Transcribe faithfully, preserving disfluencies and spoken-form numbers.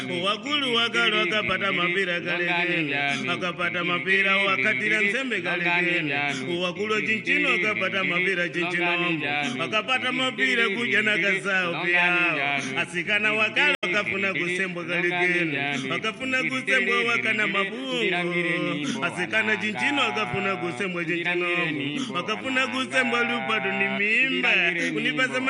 wakulu wakalo wakapata mapira galekeni wakapata mapira wakatira nsembe galekeni wakulu chinchino wakapata mapira chinchino wakapata mapira kuja na kazao pia asikana wakalo wakafuna kusembwa galekeni wakafuna kusembwa wakana mabungu asikana chinchino wakafuna kusembwa chinchino wakafuna kusembwa lupado ni mimba unipaza